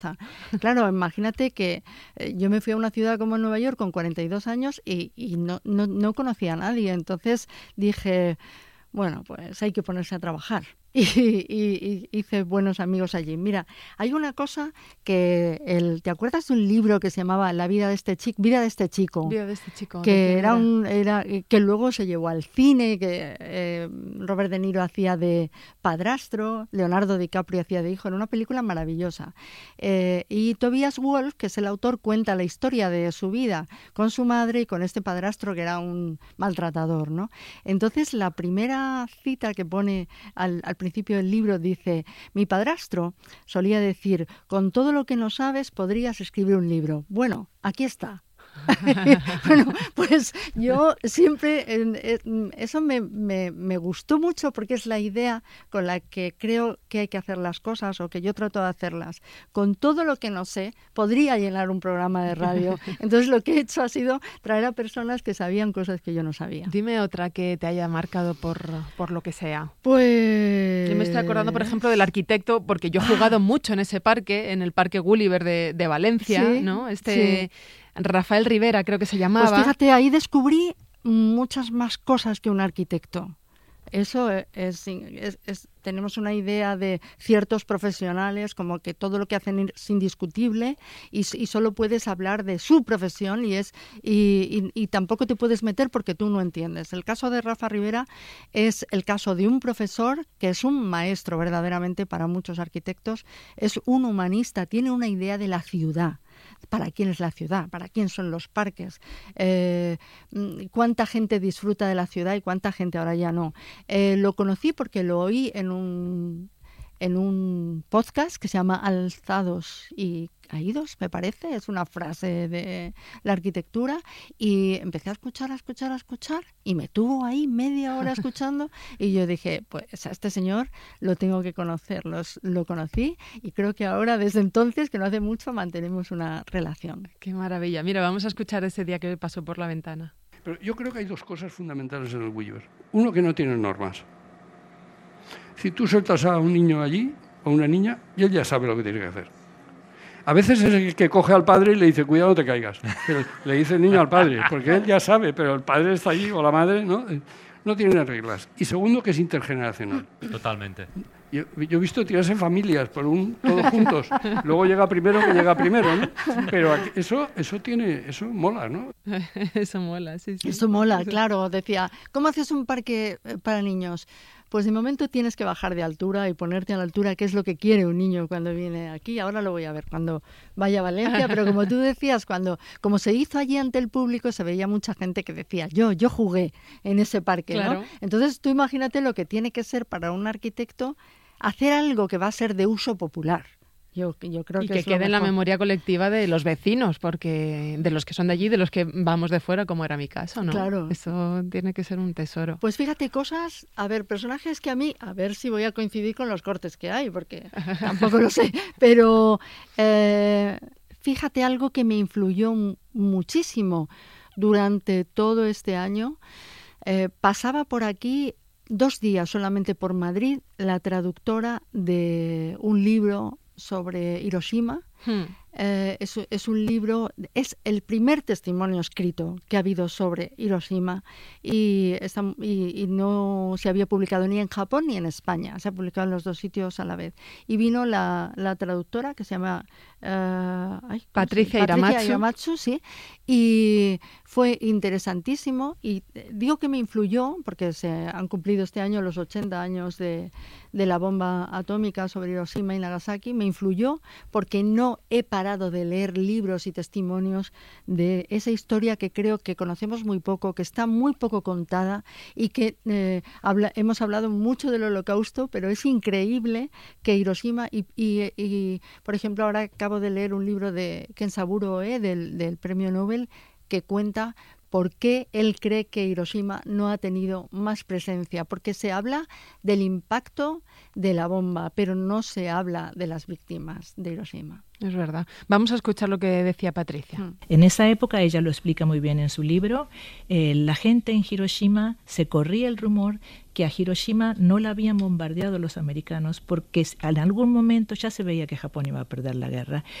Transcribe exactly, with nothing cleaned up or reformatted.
Claro, imagínate que eh, yo me fui a una ciudad como Nueva York con cuarenta y dos años y, y no, no, no conocía a nadie. Entonces dije, bueno, pues hay que ponerse a trabajar. Y, y, y hice buenos amigos allí. Mira, hay una cosa que... El, ¿te acuerdas de un libro que se llamaba La vida de este chico? Vida de este chico. Vida de este chico. Que era un era que luego se llevó al cine, que eh, Robert De Niro hacía de padrastro, Leonardo DiCaprio hacía de hijo. Era una película maravillosa. Eh, y Tobias Wolff, que es el autor, cuenta la historia de su vida con su madre y con este padrastro que era un maltratador, ¿no? Entonces, la primera cita que pone al, al principio del libro dice: mi padrastro solía decir, con todo lo que no sabes podrías escribir un libro. Bueno, aquí está. Bueno, pues yo siempre, eh, eso me, me, me gustó mucho porque es la idea con la que creo que hay que hacer las cosas o que yo trato de hacerlas. Con todo lo que no sé, podría llenar un programa de radio. Entonces lo que he hecho ha sido traer a personas que sabían cosas que yo no sabía. Dime otra que te haya marcado por, por lo que sea. Pues... Yo me estoy acordando, por ejemplo, del arquitecto, porque yo he jugado mucho en ese parque, en el Parque Gulliver de, de Valencia, sí, ¿no? Este... Sí. Rafael Rivera, creo que se llamaba. Pues fíjate, ahí descubrí muchas más cosas que un arquitecto. Eso es, es, es, tenemos una idea de ciertos profesionales como que todo lo que hacen es indiscutible y, y solo puedes hablar de su profesión y es y, y, y tampoco te puedes meter porque tú no entiendes. El caso de Rafa Rivera es el caso de un profesor que es un maestro verdaderamente para muchos arquitectos, es un humanista, tiene una idea de la ciudad. ¿Para quién es la ciudad? ¿Para quién son los parques? Eh, ¿Cuánta gente disfruta de la ciudad y cuánta gente ahora ya no? Eh, lo conocí porque lo oí en un, en un podcast que se llama Alzados y Caídos, me parece, es una frase de la arquitectura, y empecé a escuchar, a escuchar, a escuchar, y me tuvo ahí media hora escuchando, y yo dije, pues a este señor lo tengo que conocer. Los, lo conocí, y creo que ahora, desde entonces, que no hace mucho, mantenemos una relación. Qué maravilla. Mira, vamos a escuchar ese día que pasó por la ventana. Pero yo creo que hay dos cosas fundamentales en el Gulliver. Uno, que no tiene normas. Si tú sueltas a un niño allí, o una niña, y él ya sabe lo que tiene que hacer. A veces es el que coge al padre y le dice, cuidado, no te caigas. Pero le dice el niño al padre, porque él ya sabe, pero el padre está allí, o la madre, ¿no? No tienen reglas. Y segundo, que es intergeneracional. Totalmente. Yo, yo he visto tirarse familias por un, todos juntos. Luego llega primero que llega primero, ¿no? Pero eso, eso tiene, eso mola, ¿no? Eso mola, sí, sí. Eso mola, claro. Decía, ¿cómo haces un parque para niños? Pues de momento tienes que bajar de altura y ponerte a la altura, que es lo que quiere un niño cuando viene aquí. Ahora lo voy a ver cuando vaya a Valencia, pero como tú decías, cuando como se hizo allí ante el público, se veía mucha gente que decía, yo, yo jugué en ese parque, claro. ¿no? Entonces tú imagínate lo que tiene que ser para un arquitecto hacer algo que va a ser de uso popular. Yo, yo creo y que, que es quede lo en la mejor. memoria colectiva de los vecinos, porque de los que son de allí, de los que vamos de fuera, como era mi caso, ¿no? Claro. Eso tiene que ser un tesoro. Pues fíjate, cosas, a ver, personajes que a mí, a ver si voy a coincidir con los cortes que hay, porque tampoco lo sé, pero eh, fíjate algo que me influyó m- muchísimo durante todo este año. Eh, pasaba por aquí dos días solamente por Madrid la traductora de un libro sobre Hiroshima. Hmm. Eh, es, es un libro, es el primer testimonio escrito que ha habido sobre Hiroshima y, está, y, y no se había publicado ni en Japón ni en España, se ha publicado en los dos sitios a la vez. Y vino la, la traductora que se llama uh, ay, Patricia, se Patricia Iramatsu. Iramatsu, sí, y fue interesantísimo y digo que me influyó porque se han cumplido este año los ochenta años de, de la bomba atómica sobre Hiroshima y Nagasaki. Me influyó porque no he parado de leer libros y testimonios de esa historia que creo que conocemos muy poco, que está muy poco contada y que eh, habla, hemos hablado mucho del Holocausto, pero es increíble que Hiroshima y, y, y por ejemplo, ahora acabo de leer un libro de Kensaburo Oe, del, del premio Nobel, que cuenta por qué él cree que Hiroshima no ha tenido más presencia, porque se habla del impacto de la bomba, pero no se habla de las víctimas de Hiroshima. Es verdad. Vamos a escuchar lo que decía Patricia. Mm. En esa época, ella lo explica muy bien en su libro, eh, la gente en Hiroshima, se corría el rumor que a Hiroshima no la habían bombardeado los americanos porque en algún momento ya se veía que Japón iba a perder la guerra